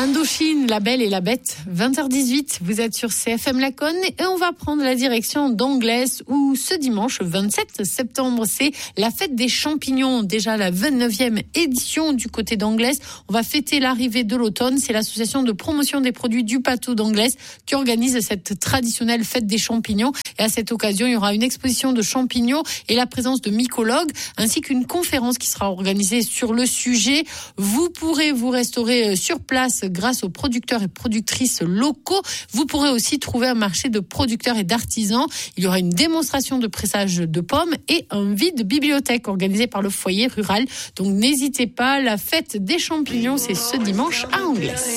Indochine, la belle et la bête, 20h18, vous êtes sur CFM Laconne et on va prendre la direction d'Angles où ce dimanche 27 septembre, c'est la fête des champignons, déjà la 29e édition du côté d'Angles. On va fêter l'arrivée de l'automne, c'est l'association de promotion des produits du Patou d'Angles qui organise cette traditionnelle fête des champignons et à cette occasion, il y aura une exposition de champignons et la présence de mycologues ainsi qu'une conférence qui sera organisée sur le sujet. Vous pourrez vous restaurer sur place grâce aux producteurs et productrices locaux. Vous pourrez aussi trouver un marché de producteurs et d'artisans. Il y aura une démonstration de pressage de pommes et un vide bibliothèque organisé par le foyer rural. Donc n'hésitez pas, la fête des champignons, c'est ce dimanche à Angles.